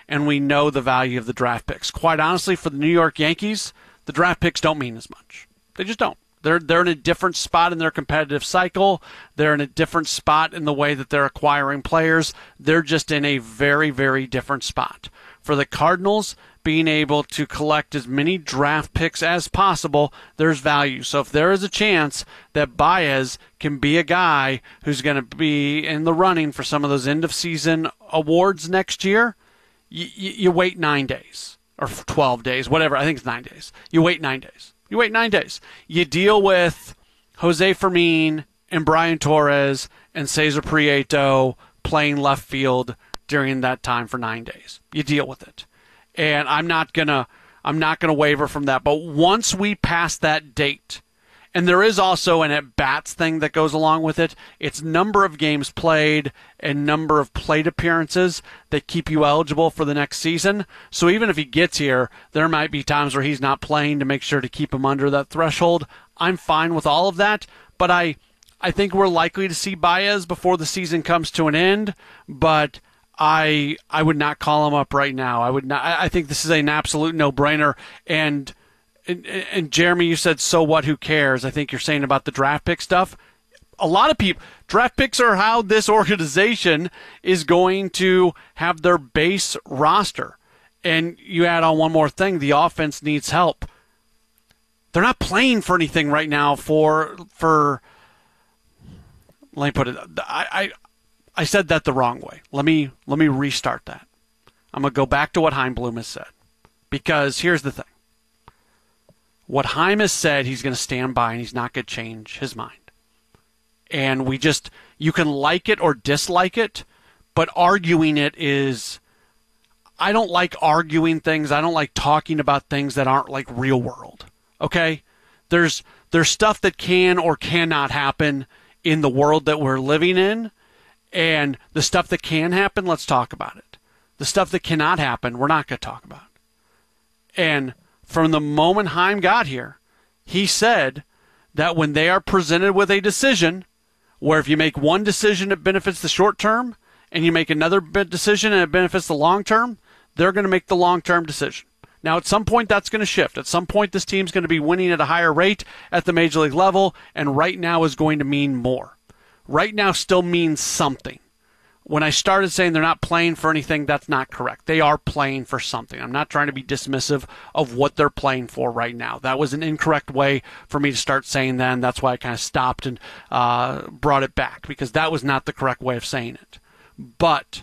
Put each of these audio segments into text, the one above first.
and we know the value of the draft picks. Quite honestly, for the New York Yankees, the draft picks don't mean as much. They just don't. They're in a different spot in their competitive cycle. They're in a different spot in the way that they're acquiring players. They're just in a very, very different spot. For the Cardinals, being able to collect as many draft picks as possible, there's value. So if there is a chance that Baez can be a guy who's going to be in the running for some of those end-of-season awards next year, you wait 9 days or 12 days, whatever. I think it's 9 days. You wait 9 days. You wait 9 days. You deal with Jose Fermin and Brian Torres and Cesar Prieto playing left field during that time for 9 days. You deal with it. And I'm not gonna waver from that. But once we pass that date, and there is also an at-bats thing that goes along with it, it's number of games played and number of plate appearances that keep you eligible for the next season. So even if he gets here, there might be times where he's not playing to make sure to keep him under that threshold. I'm fine with all of that, but I think we're likely to see Baez before the season comes to an end, but I would not call him up right now. I think this is an absolute no-brainer. And Jeremy, you said, so what, who cares? I think you're saying about the draft pick stuff. A lot of people, draft picks are how this organization is going to have their base roster. And you add on one more thing, the offense needs help. They're not playing for anything right now for let me put it, I said that the wrong way. Let me restart that. I'm going to go back to what Chaim Bloom has said. Because here's the thing. What Chaim has said, he's going to stand by and he's not going to change his mind. And you can like it or dislike it, but arguing it is, I don't like arguing things. I don't like talking about things that aren't like real world. Okay? There's stuff that can or cannot happen in the world that we're living in. And the stuff that can happen, let's talk about it. The stuff that cannot happen, we're not going to talk about. And from the moment Chaim got here, he said that when they are presented with a decision where if you make one decision it benefits the short term and you make another decision and it benefits the long term, they're going to make the long-term decision. Now, at some point, that's going to shift. At some point, this team's going to be winning at a higher rate at the major league level, and right now is going to mean more. Right now still means something. When I started saying they're not playing for anything, that's not correct. They are playing for something. I'm not trying to be dismissive of what they're playing for right now. That was an incorrect way for me to start saying that, and that's why I kind of stopped and brought it back, because that was not the correct way of saying it. But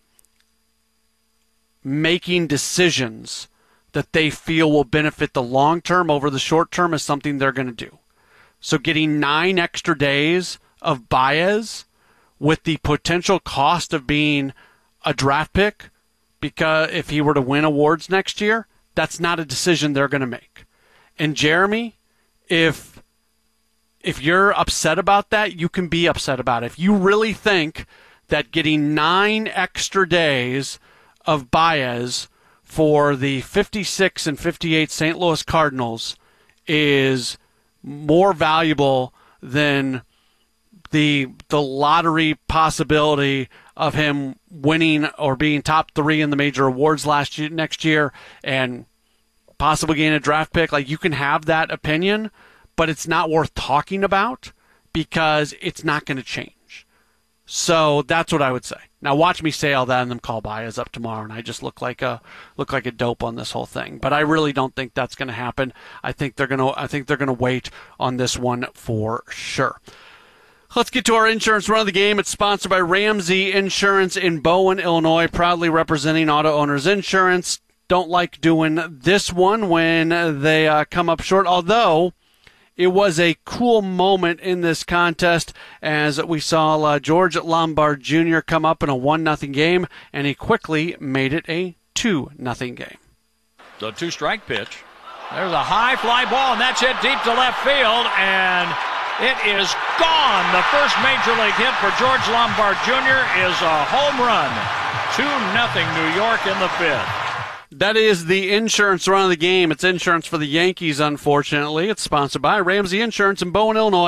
making decisions that they feel will benefit the long term over the short term is something they're going to do. So getting 9 extra days of Baez with the potential cost of being a draft pick, because if he were to win awards next year, that's not a decision they're going to make. And Jeremy, if you're upset about that, you can be upset about it. If you really think that getting 9 extra days of Baez for the 56 and 58 St. Louis Cardinals is more valuable than the lottery possibility of him winning or being top 3 in the major awards next year and possibly getting a draft pick, like, you can have that opinion, but it's not worth talking about because it's not going to change. So that's what I would say. Now watch me say all that and then call Baez up tomorrow, and I just look like a dope on this whole thing. But I really don't think that's going to happen. I think they're going to wait on this one for sure. Let's get to our insurance run of the game. It's sponsored by Ramsey Insurance in Bowen, Illinois, proudly representing auto owners insurance. Don't like doing this one when they come up short, although it was a cool moment in this contest as we saw George Lombard Jr. come up in a 1-0 game, and he quickly made it a 2-0 game. The 2-strike pitch. There's a high fly ball, and that's hit deep to left field, and it is gone. The first major league hit for George Lombard Jr. is a home run. 2-0 New York in the 5th. That is the insurance run of the game. It's insurance for the Yankees, unfortunately. It's sponsored by Ramsey Insurance in Bowen, Illinois,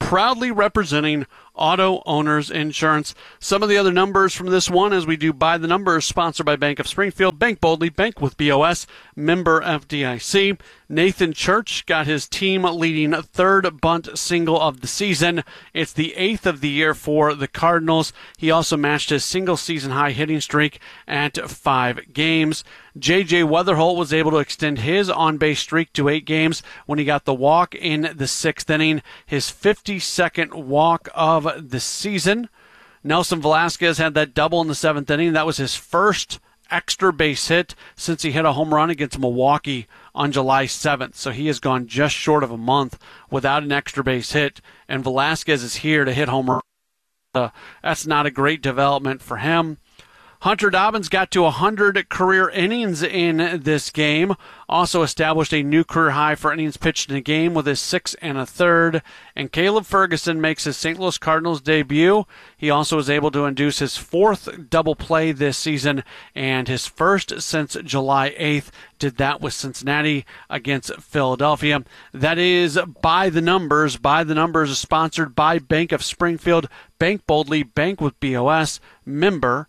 proudly representing Auto Owners Insurance. Some of the other numbers from this one, as we do by the numbers, sponsored by Bank of Springfield. Bank boldly, bank with BOS, member FDIC. Nathan Church got his team-leading third bunt single of the season. It's the 8th of the year for the Cardinals. He also matched his single-season high hitting streak at 5 games. J.J. Weatherholt was able to extend his on-base streak to 8 games when he got the walk in the 6th inning, his 52nd walk of the season. Nelson Velasquez had that double in the 7th inning. That was his first extra base hit since he hit a home run against Milwaukee on July 7th. So he has gone just short of a month without an extra base hit, and Velasquez is here to hit home runs. That's not a great development for him. Hunter Dobbins got to 100 career innings in this game, also established a new career high for innings pitched in a game with his 6 1/3. And Caleb Ferguson makes his St. Louis Cardinals debut. He also was able to induce his 4th double play this season and his first since July 8th. Did that with Cincinnati against Philadelphia. That is By the Numbers. By the Numbers is sponsored by Bank of Springfield. Bank boldly, bank with BOS, member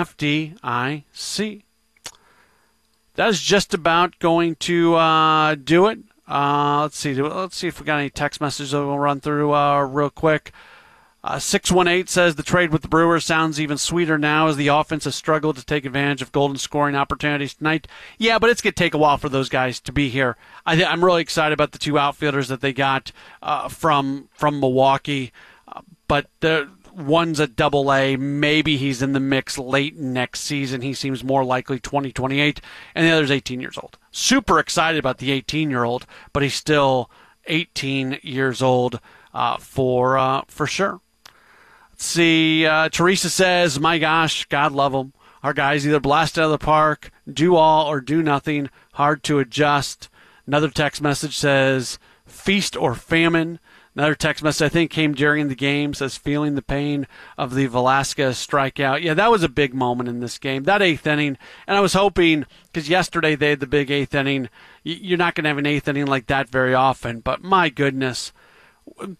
FDIC. That is just about going to do it. Let's see if we got any text messages that we'll run through real quick. 618 says the trade with the Brewers sounds even sweeter now as the offense has struggled to take advantage of golden scoring opportunities tonight. Yeah, but it's going to take a while for those guys to be here. I'm really excited about the 2 outfielders that they got from Milwaukee, but one's a Double-A. Maybe he's in the mix late next season. He seems more likely 2028, and the other's 18 years old. Super excited about the 18-year-old, but he's still 18 years old for sure. Let's see. Teresa says, my gosh, God love him. Our guys either blast out of the park, do all, or do nothing. Hard to adjust. Another text message says, feast or famine. Another text message I think came during the game, says feeling the pain of the Velasquez strikeout. Yeah, that was a big moment in this game, that 8th inning. And I was hoping, because yesterday they had the big 8th inning, you're not going to have an 8th inning like that very often. But my goodness, and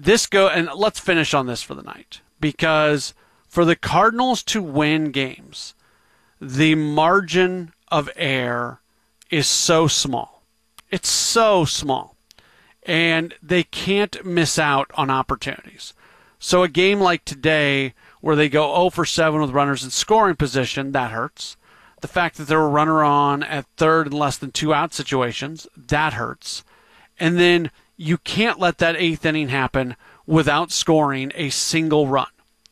let's finish on this for the night. Because for the Cardinals to win games, the margin of error is so small. It's so small. And they can't miss out on opportunities. So a game like today where they go 0 for 7 with runners in scoring position, that hurts. The fact that there were a runner on at third in less than 2 out situations, that hurts. And then you can't let that 8th inning happen without scoring a single run.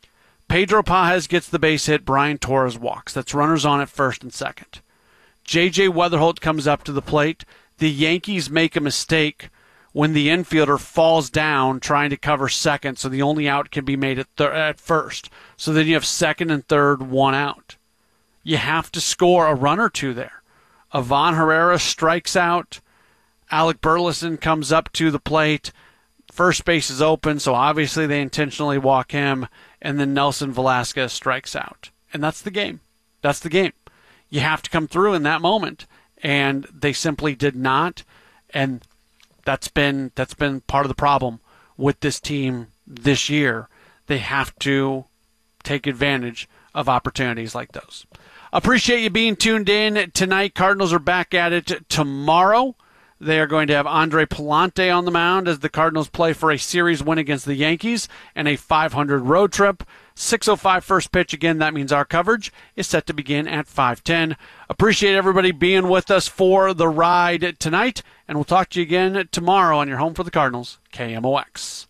Pedro Pajes gets the base hit, Brian Torres walks. That's runners on at first and second. J.J. Weatherholt comes up to the plate. The Yankees make a mistake when the infielder falls down trying to cover second, so the only out can be made at first. So then you have second and third, 1 out. You have to score a run or 2 there. Ivan Herrera strikes out. Alec Burleson comes up to the plate. First base is open, so obviously they intentionally walk him, and then Nelson Velasquez strikes out. And that's the game. That's the game. You have to come through in that moment, and they simply did not, and that's been part of the problem with this team this year. They have to take advantage of opportunities like those. Appreciate you being tuned in tonight. Cardinals are back at it tomorrow. They are going to have Andre Pallante on the mound as the Cardinals play for a series win against the Yankees and a 500 road trip. 6:05 first pitch. Again, that means our coverage is set to begin at 5:10. Appreciate everybody being with us for the ride tonight, and we'll talk to you again tomorrow on your home for the Cardinals, KMOX.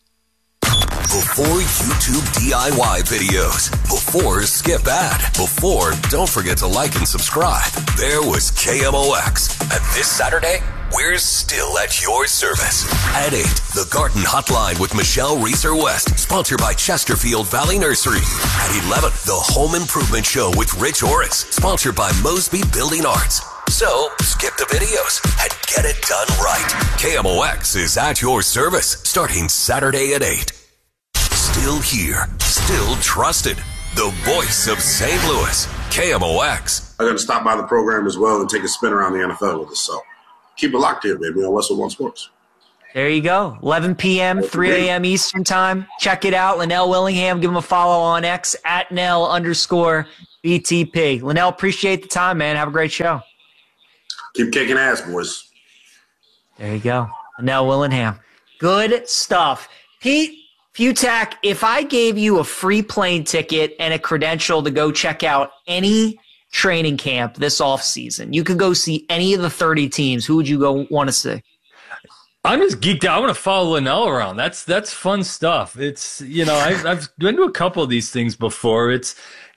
Before YouTube DIY videos, before skip ad, before don't forget to like and subscribe, there was KMOX. And this Saturday, we're still at your service. At 8, the Garden Hotline with Michelle Reeser-West, sponsored by Chesterfield Valley Nursery. At 11, the Home Improvement Show with Rich Orris, sponsored by Mosby Building Arts. So, skip the videos and get it done right. KMOX is at your service, starting Saturday at 8. Still here, still trusted. The voice of St. Louis, KMOX. I'm going to stop by the program as well and take a spin around the NFL with us. So keep it locked here, baby, on Westwood One Sports. There you go. 11 p.m., 3 a.m. Eastern time. Check it out. Linnell Willingham. Give him a follow on X at Nell_BTP. Linnell, appreciate the time, man. Have a great show. Keep kicking ass, boys. There you go. Linnell Willingham. Good stuff. Pete Fiutak, if I gave you a free plane ticket and a credential to go check out any training camp this offseason, you could go see any of the 30 teams, who would you go want to see? I'm just geeked out. I want to follow Linnell around. That's fun stuff. It's, I've been to a couple of these things before. It's,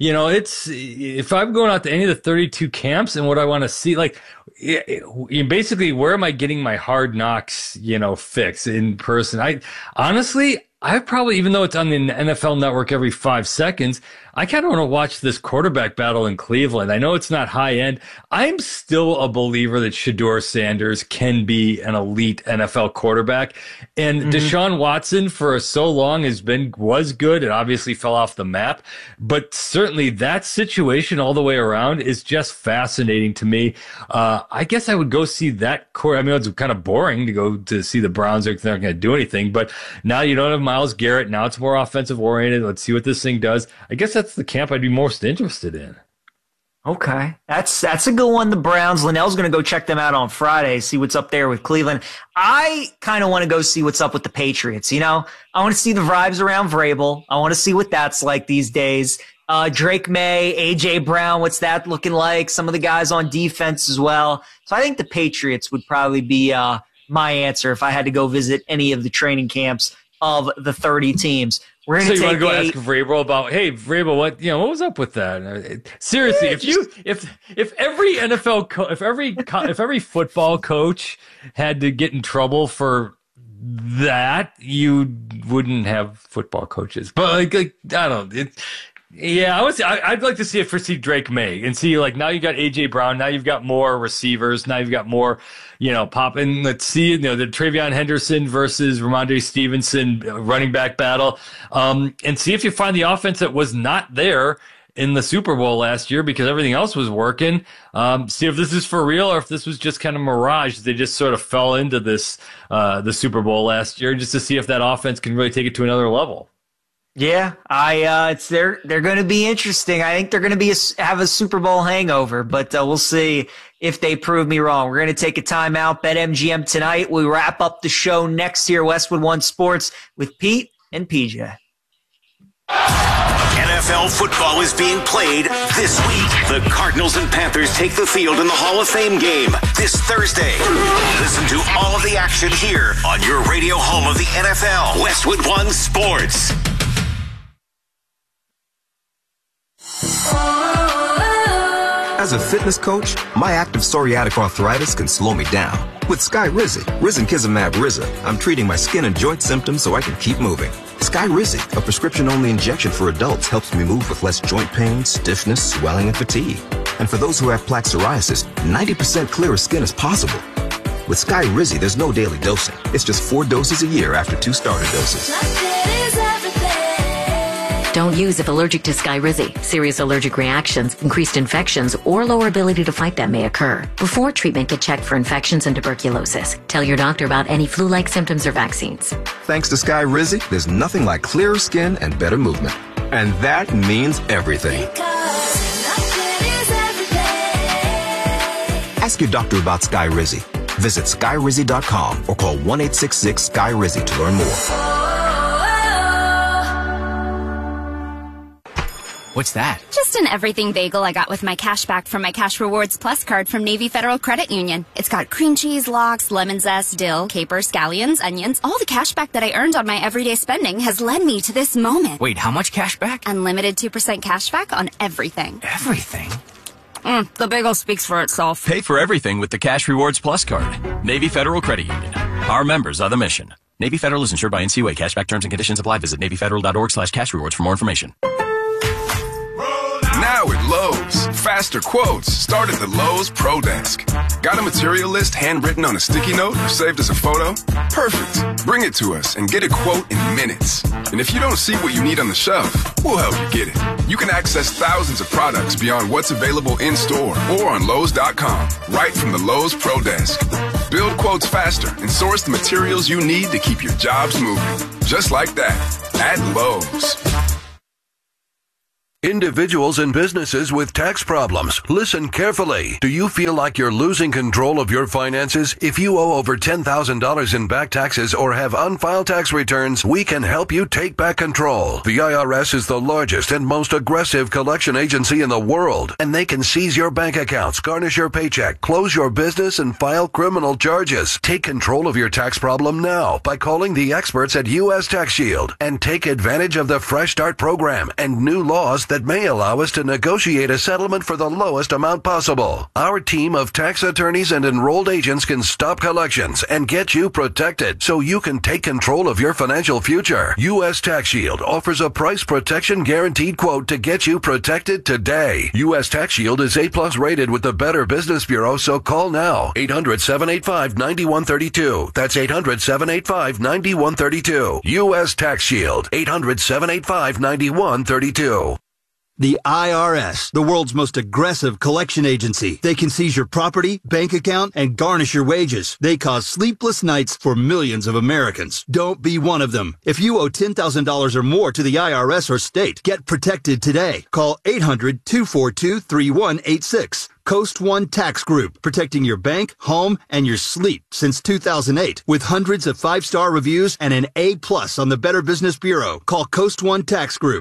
if I'm going out to any of the 32 camps and what I want to see, like, basically, where am I getting my Hard Knocks, fix in person? I probably, even though it's on the NFL Network every 5 seconds, I kind of want to watch this quarterback battle in Cleveland. I know it's not high end. I'm still a believer that Shedeur Sanders can be an elite NFL quarterback. And Deshaun Watson for so long was good and obviously fell off the map. But certainly that situation all the way around is just fascinating to me. I guess I would go see that core. I mean, it's kind of boring to go to see the Browns. They're not going to do anything. But now you don't have Myles Garrett. Now it's more offensive oriented. Let's see what this thing does. I guess that's the camp I'd be most interested in. Okay. That's a good one. The Browns. Linnell's going to go check them out on Friday, see what's up there with Cleveland. I kind of want to go see what's up with the Patriots. I want to see the vibes around Vrabel. I want to see what that's like these days. Drake May, A.J. Brown, what's that looking like? Some of the guys on defense as well. So I think the Patriots would probably be my answer if I had to go visit any of the training camps of the 30 teams. We're going to want to go ask Vrabel about, hey, Vrabel, what was up with that? Seriously, if every NFL if every football coach had to get in trouble for that, you wouldn't have football coaches. But I don't know. I'd like to see it for Drake May and see, like, now you got A.J. Brown, now you've got more receivers, now you've got more, pop. And let's see, the Travion Henderson versus Ramondre Stevenson running back battle, and see if you find the offense that was not there in the Super Bowl last year because everything else was working. See if this is for real or if this was just kind of mirage. They just sort of fell into this, the Super Bowl last year, just to see if that offense can really take it to another level. Yeah, they're going to be interesting. I think they're going to have a Super Bowl hangover, but we'll see if they prove me wrong. We're going to take a timeout. BetMGM tonight. We wrap up the show next year. Westwood One Sports with Pete and PJ. NFL football is being played this week. The Cardinals and Panthers take the field in the Hall of Fame game this Thursday. Listen to all of the action here on your radio home of the NFL, Westwood One Sports. As a fitness coach, my active psoriatic arthritis can slow me down. With Skyrizi, Risankizumab Riza, I'm treating my skin and joint symptoms so I can keep moving. Skyrizi, a prescription-only injection for adults, helps me move with less joint pain, stiffness, swelling, and fatigue. And for those who have plaque psoriasis, 90% clearer skin is possible. With Skyrizi, there's no daily dosing. It's just 4 doses a year after 2 starter doses. Don't use if allergic to Skyrizi. Serious allergic reactions, increased infections, or lower ability to fight them may occur. Before treatment, get checked for infections and tuberculosis. Tell your doctor about any flu-like symptoms or vaccines. Thanks to Skyrizi, there's nothing like clearer skin and better movement. And that means everything. Ask your doctor about Skyrizi. Visit Skyrizi.com or call 1-866-SKY-RIZI to learn more. What's that? Just an everything bagel I got with my cash back from my Cash Rewards Plus card from Navy Federal Credit Union. It's got cream cheese, lox, lemon zest, dill, capers, scallions, onions. All the cash back that I earned on my everyday spending has led me to this moment. Wait, how much cash back? Unlimited 2% cash back on everything. Everything? The bagel speaks for itself. Pay for everything with the Cash Rewards Plus card. Navy Federal Credit Union. Our members are the mission. Navy Federal is insured by NCUA. Cashback terms and conditions apply. Visit NavyFederal.org/cashrewards for more information. Now at Lowe's, faster quotes start at the Lowe's Pro Desk. Got a material list handwritten on a sticky note or saved as a photo? Perfect. Bring it to us and get a quote in minutes. And if you don't see what you need on the shelf, we'll help you get it. You can access thousands of products beyond what's available in-store or on Lowe's.com, right from the Lowe's Pro Desk. Build quotes faster and source the materials you need to keep your jobs moving. Just like that, at Lowe's. Individuals and businesses with tax problems, listen carefully. Do you feel like you're losing control of your finances? If you owe over $10,000 in back taxes or have unfiled tax returns, we can help you take back control. The IRS is the largest and most aggressive collection agency in the world, and they can seize your bank accounts, garnish your paycheck, close your business, and file criminal charges. Take control of your tax problem now by calling the experts at U.S. Tax Shield and take advantage of the Fresh Start program and new laws that may allow us to negotiate a settlement for the lowest amount possible. Our team of tax attorneys and enrolled agents can stop collections and get you protected so you can take control of your financial future. U.S. Tax Shield offers a price protection guaranteed quote to get you protected today. U.S. Tax Shield is A+ rated with the Better Business Bureau, so call now. 800-785-9132. That's 800-785-9132. U.S. Tax Shield. 800-785-9132. The IRS, the world's most aggressive collection agency. They can seize your property, bank account, and garnish your wages. They cause sleepless nights for millions of Americans. Don't be one of them. If you owe $10,000 or more to the IRS or state, get protected today. Call 800-242-3186. Coast One Tax Group, protecting your bank, home, and your sleep since 2008. With hundreds of 5-star reviews and an A+ on the Better Business Bureau. Call Coast One Tax Group,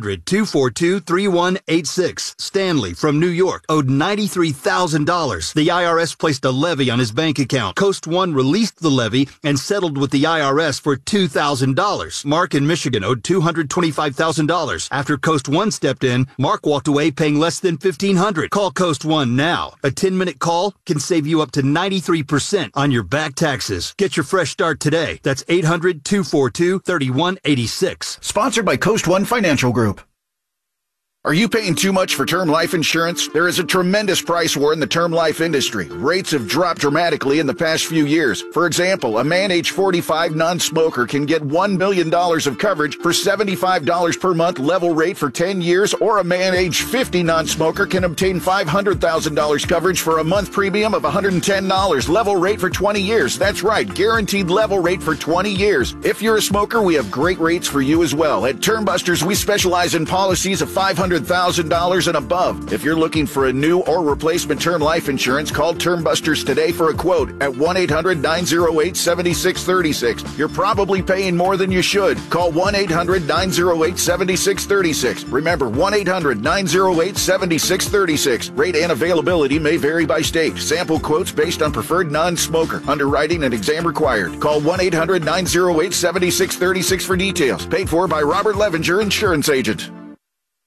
800-242-3186. Stanley from New York owed $93,000. The IRS placed a levy on his bank account. Coast One released the levy and settled with the IRS for $2,000. Mark in Michigan owed $225,000. After Coast One stepped in, Mark walked away paying less than $1,500. Call Coast One now. A 10-minute call can save you up to 93% on your back taxes. Get your fresh start today. That's 800-242-3186. Sponsored by Coast One Financial Group. Are you paying too much for term life insurance? There is a tremendous price war in the term life industry. Rates have dropped dramatically in the past few years. For example, a man age 45 non-smoker can get $1 million of coverage for $75 per month level rate for 10 years, or a man age 50 non-smoker can obtain $500,000 coverage for a month premium of $110 level rate for 20 years. That's right, guaranteed level rate for 20 years. If you're a smoker, we have great rates for you as well. At Termbusters, we specialize in policies of $500,000 and above. If you're looking for a new or replacement term life insurance, call Termbusters today for a quote at 1-800-908-7636. You're probably paying more than you should. Call 1-800-908-7636. Remember, 1-800-908-7636. Rate and availability may vary by state. Sample quotes based on preferred non-smoker. Underwriting and exam required. Call 1-800-908-7636 for details. Paid for by Robert Levenger, Insurance Agent.